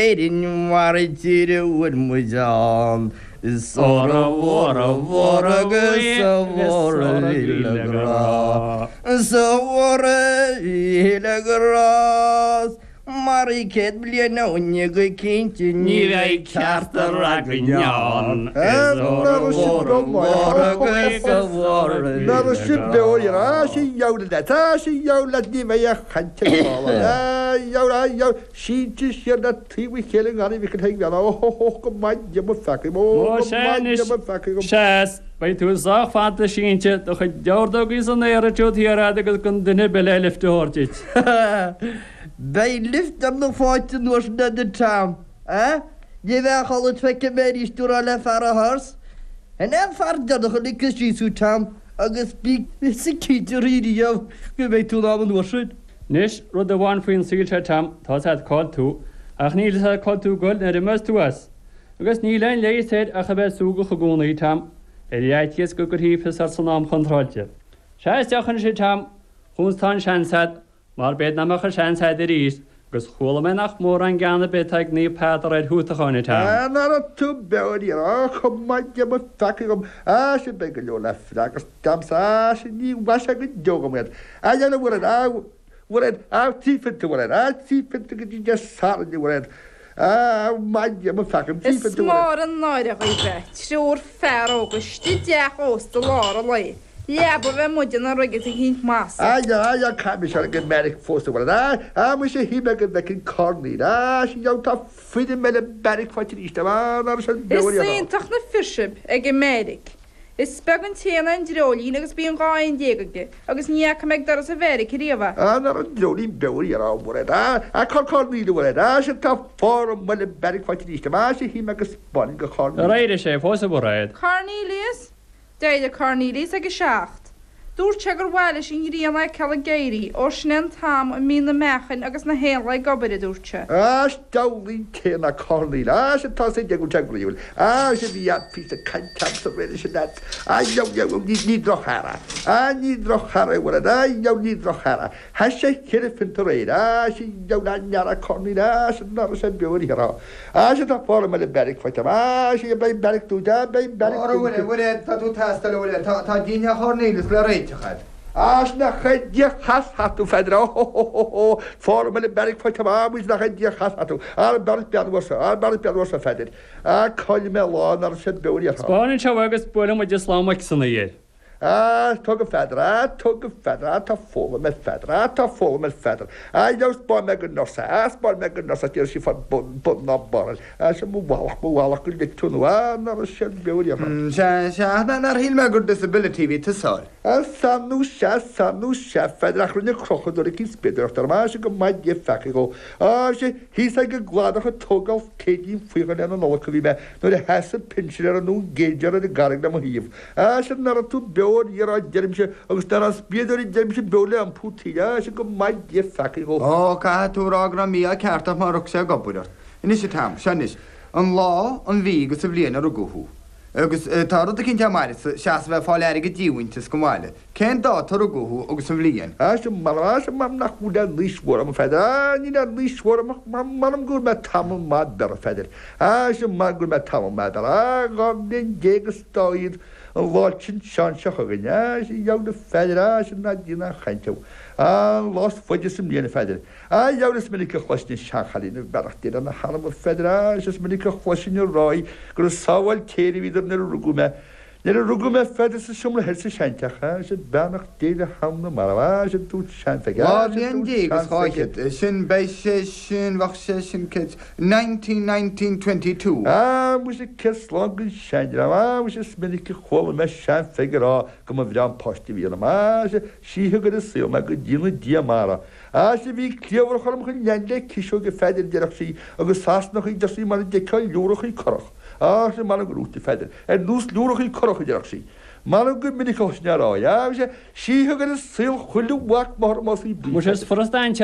In Maritire would Mujan is Sora Vora Gusavora Savora Hilagras Mari Kedbliana Uniga Kinti Niva Carter Ragignan Never should do your she yelled that she yelled at the way she just said that tea we killing on it we can take that oh my jibber fucking Shas, by two soft fat sheenchet, the Jordog is on the air to the radical condemnable left horses. They lift them the fight and was not the town. Je weg al het wekken bij die stoer al even een horse. En dan vaart dat nog een kusje zo town. Agus speak is a key to radio. Je weet toen al een worship. Nish, rud the one for in Sigil Tam, thought had called to. Ach Neil had called to gold and remus to us. Agus Neil and Lay said, Achabet Sugo Hagoni Tam. Eliatius go could heap his arsenal controlje. Shas Jachan Shitam, Hunstan Shansat. Maar bij het namelijk zijn de reis, dus scholen men nog meer aan gaan de betag niet pater uit hoe te gaan het aan. Nou, toe bel je, kom maar je moet takken om. Als je bij je lef, dat is kams als je niet was ik het jogen met. En je wordt het typen te worden, typen te get je salen te worden. Maar je moet takken typen te worden. Smaren nooit bij, zo'n ver ook, dit jaar oost de lorelei. Ja, maar we moeten naar ruggen te gaan massen. Ja, kan me zo'n gemerkt voorstellen. Moet je hier met een korn niet. Als je jou toch vinden met een berg van je niet. Is zijn toch een visschip, een gemerkt. Is spelen tegen een drolie, en is bij een raaien degelijk. Agus niet kan ik daar eens een werk hier. Nou, een drolie bel je al voor het. Ik kan niet doen het. Als je toch voor met een berg van je niet. Maar als je hier met een spanning korn. Rijden, chef, hoe is het bereid? Cornelius? Deide Cornelius ag seacht. Dúr teagar bhile sin ríana Calgary ó snan tam a mína mechan agus na héla gobir dúrte. Stolí téna corlí se tá sé deú teúil. Se bhí pí a caiintam sa réidir se dat. Ní drochara. Ní drochara bhfu jo ní drochara. Tá sé chéir fin réid si neara corlí se ná sé beúírá. Se tá fá me le beric foiite sé be beric túide be beric. Tú tastal tá díine Cornelius le réitechad. As na chydie chas hatw ffedra, ffordd mewn berig ffoet yma, mwys na chydie chas hatw. Ar berig biadwasa ffedr. A coel me lon ar sydd bywyd i'r hon. Sbon yn siawagus bwylym wedi Islamag sy'n ei. Tog y ffedra, ta ffôl me ffedra. Iaws bod me gynnosa, di'r si ffod bod na borel. Sy'n mwalach yn lictw nhw, na'r sydd bywyd i'r hon. Na'r hyn mae gwrdd disability fi tysol. Sanw siaf, ffedra chrwyn y crochdor i gysbyd o'r yma, sy'n gymaint i'r ffac i go. Sy'n hysau gygladach o togal cedyn ffwygon yn ôl cyfi me, nôr y hesyn pinsin ar nhw'n geidiar yn y garig na mwyf. Sy'n nar atw you're a Jeremy, Augustina Speeder, James Bowley, and Putia, she could might get fucking go. Oh, Catura Mia, Cart of Maroxa Gobuder. Initiatam, Shanish, on law, on Vegas of Lena Ruguhu. August Taro the Kinta Maris, Shasva Falaric Winter Scumale. Can't daughter Ruguhu, August of Leon. As a mamma would at least warm feather. I need at least warm, Madam good met Tamil mad better feather. As a man good met Tamil matter. I got the Jacob Stoyd. Watching Sean Shahogan, she young the feather, she not dinner hanto. Lost for just some near feather. I young this many question Shahali, the Barakid and the Hanam of feather, just many question your roy, Grosawal carry with the Rugume. The Rugume feathers is some heads of Shantaka, she Bannock did a ham the Maravage and two Shantaga. Guardian Digas Hoyet, Shin Bay Session, Vaccination Kids, 1922. Was a kiss long and Shandra, was a smithy hole mesh shan figure, come of down positive Yamage, she who got a seal, my good dear Mara. She be clear of her Yande, Kisho, feathered Jersey, of the Sasnock, just see my decal, Yurochi Korok. She Malagrut feather, and loose Yurochi Korok Jersey. Malagu medical snarrow, she who got a seal, who walk more mostly. Which is for a stand.